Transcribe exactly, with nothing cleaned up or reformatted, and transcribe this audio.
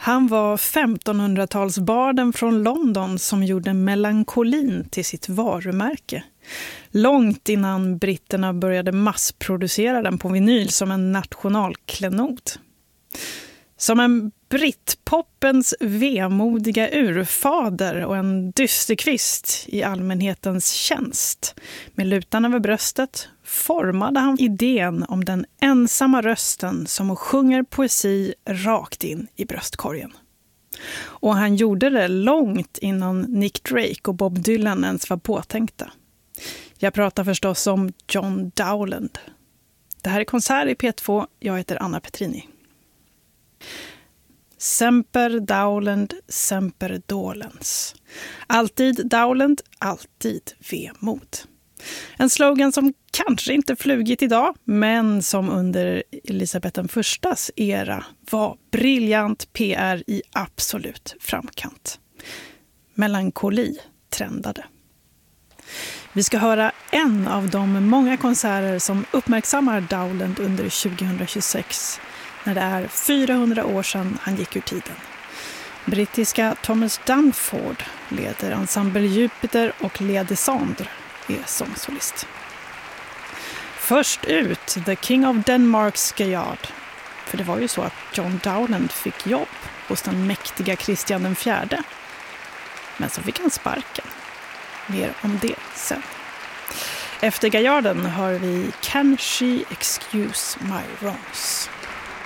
Han var femtonhundratalsbarden från London som gjorde melankolin till sitt varumärke. Långt innan britterna började massproducera den på vinyl som en nationalklenod. Som en brittpoppens vemodiga urfader och en dysterkvist i allmänhetens tjänst. Med lutan över bröstet formade han idén om den ensamma rösten som sjunger poesi rakt in i bröstkorgen. Och han gjorde det långt innan Nick Drake och Bob Dylan ens var påtänkta. Jag pratar förstås om John Dowland. Det här är Konsert i P två. Jag heter Anna Petrini. Semper Dowland, semper dolens. Alltid Dowland, alltid vemod. En slogan som kanske inte flugit idag, men som under Elisabeth den förstas era var briljant P R i absolut framkant. Melankoli trendade. Vi ska höra en av de många konserter som uppmärksammar Dowland under tjugohundratjugosex, när det är fyrahundra år sedan han gick ur tiden. Brittiska Thomas Dunford leder ensemble Jupiter och Lea Descendre är sångsolist. Först ut The King of Denmark's Gayard. För det var ju så att John Dowland fick jobb hos den mäktiga Kristian den fjärde. Men så fick han sparken. Mer om det sen. Efter Gaillarden hör vi Can She Excuse My Wrongs?